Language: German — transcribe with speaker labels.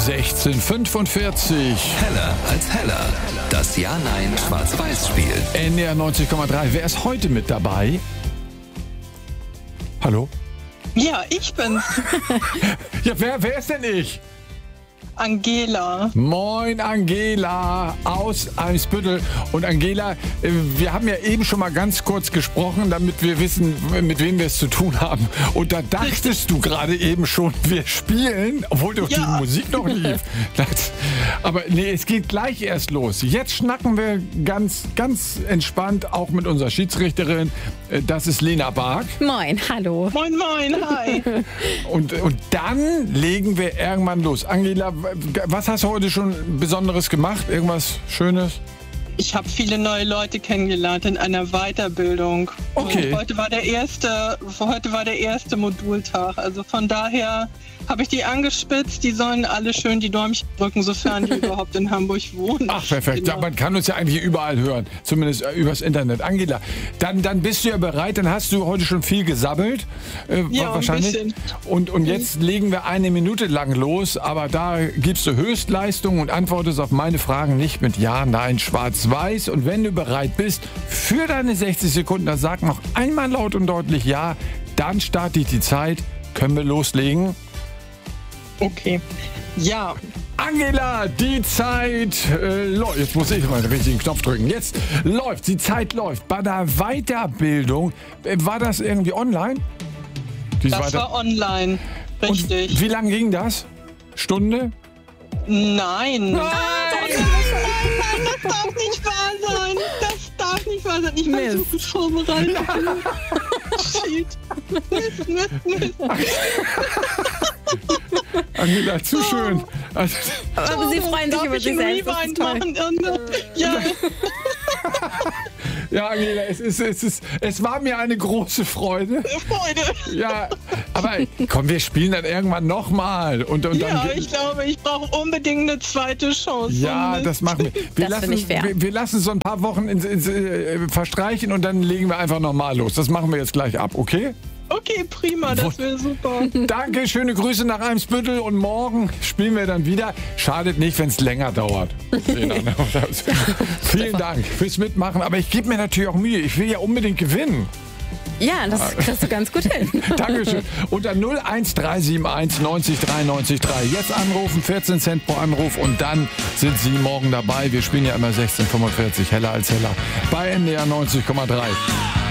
Speaker 1: 16:45.
Speaker 2: Heller als heller. Das Ja-Nein-Schwarz-Weiß-Spiel.
Speaker 1: NDR 90,3. Wer ist heute mit dabei? Hallo?
Speaker 3: Ja, ich bin's.
Speaker 1: Ja, wer ist denn ich?
Speaker 3: Angela.
Speaker 1: Moin Angela aus Eimsbüttel. Und Angela, wir haben ja eben schon mal ganz kurz gesprochen, damit wir wissen, mit wem wir es zu tun haben. Und da dachtest du gerade eben schon, wir spielen, obwohl doch die Musik noch lief. Aber nee, es geht gleich erst los. Jetzt schnacken wir ganz entspannt auch mit unserer Schiedsrichterin. Das ist Lena Bark.
Speaker 4: Moin, hallo.
Speaker 3: Moin, hi.
Speaker 1: Und dann legen wir irgendwann los. Angela, was hast du heute schon Besonderes gemacht? Irgendwas Schönes?
Speaker 3: Ich habe viele neue Leute kennengelernt in einer Weiterbildung.
Speaker 1: Okay.
Speaker 3: Und heute war der erste Modultag. Also von daher habe ich die angespitzt. Die sollen alle schön die Däumchen drücken, sofern die überhaupt in Hamburg wohnen.
Speaker 1: Ach, perfekt.
Speaker 3: Genau.
Speaker 1: Ja, man kann uns ja eigentlich überall hören. Zumindest übers Internet. Angela, dann bist du ja bereit. Dann hast du heute schon viel gesabbelt.
Speaker 3: Ja,
Speaker 1: wahrscheinlich.
Speaker 3: ein
Speaker 1: Und jetzt legen wir 1 Minute lang los. Aber da gibst du Höchstleistung und antwortest auf meine Fragen nicht mit Ja, Nein, Schwarz-Weiß. Und wenn du bereit bist für deine 60 Sekunden, dann sag noch einmal laut und deutlich Ja. Dann starte ich die Zeit. Können wir loslegen?
Speaker 3: Okay. Ja.
Speaker 1: Angela, die Zeit läuft. Jetzt muss ich mal den richtigen Knopf drücken. Jetzt läuft, die Zeit läuft. Bei der Weiterbildung, war das irgendwie online?
Speaker 3: Das war online. Richtig.
Speaker 1: Und wie lange ging das? Stunde?
Speaker 3: Nein. Das darf nicht wahr sein. Das darf nicht wahr sein. Ich war so gut vorbereitet. Shit. Mist.
Speaker 1: Angela, zu schön. Also,
Speaker 4: Aber Sie freuen sich über sich selbst. Das ist toll.
Speaker 3: Ja.
Speaker 1: ja, Angela, es war mir eine große Freude. Ja, aber komm, wir spielen dann irgendwann nochmal. Und
Speaker 3: Ja,
Speaker 1: dann,
Speaker 3: ich glaube, ich brauche unbedingt eine zweite Chance.
Speaker 1: ja, das machen wir. Wir lassen so ein paar Wochen verstreichen und dann legen wir einfach nochmal los. Das machen wir jetzt gleich ab, okay?
Speaker 3: Okay, prima, das wäre super.
Speaker 1: Danke, schöne Grüße nach Eimsbüttel und morgen spielen wir dann wieder. Schadet nicht, wenn es länger dauert. Vielen Dank fürs Mitmachen, aber ich gebe mir natürlich auch Mühe. Ich will ja unbedingt gewinnen.
Speaker 4: Ja, das kriegst du ganz gut hin.
Speaker 1: Dankeschön. Unter 01371 90 93 3. Jetzt anrufen, 14 Cent pro Anruf und dann sind Sie morgen dabei. Wir spielen ja immer 16:45, heller als heller, bei NDR 90,3.